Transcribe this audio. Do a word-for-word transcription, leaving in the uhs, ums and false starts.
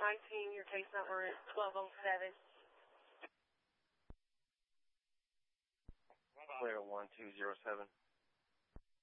nineteen, your case number is twelve oh seven. Clear one two zero seven.